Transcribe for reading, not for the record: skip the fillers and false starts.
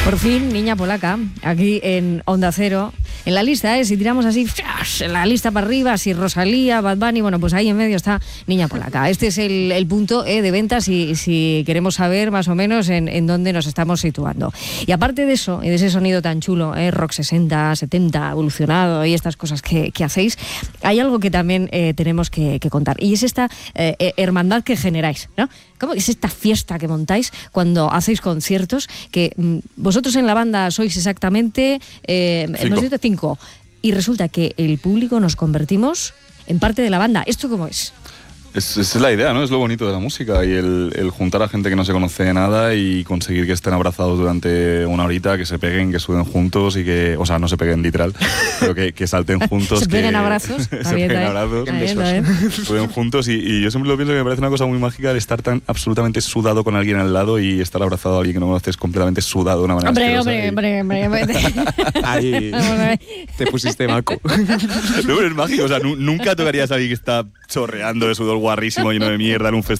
Por fin, Niña Polaca, aquí en Onda Cero. En la lista, si tiramos así, en la lista para arriba, si Rosalía, Bad Bunny, bueno, pues ahí en medio está Niña Polaca. Este es el punto de venta si queremos saber más o menos en dónde nos estamos situando. Y aparte de eso, y de ese sonido tan chulo, rock 60, 70, evolucionado y estas cosas que hacéis, hay algo que también tenemos que contar. Y es esta hermandad que generáis, ¿no? ¿Cómo es esta fiesta que montáis cuando hacéis conciertos? Que vosotros en la banda sois exactamente, hemos dicho 5, y resulta que el público nos convertimos en parte de la banda. ¿Esto cómo es? Es la idea, ¿no? Es lo bonito de la música y el juntar a gente que no se conoce de nada y conseguir que estén abrazados durante una horita, que se peguen, que suden juntos y que, o sea, no se peguen literal, pero que salten juntos. Se peguen abrazos. Se peguen abrazos, suden juntos y yo siempre lo pienso que me parece una cosa muy mágica el estar tan absolutamente sudado con alguien al lado y estar abrazado a alguien que no conoces completamente sudado de una manera Hombre. Ahí te pusiste maco. No, pero es mágico, o sea, nunca tocarías a alguien que está chorreando de sudor guarrísimo, lleno de mierda en un festival.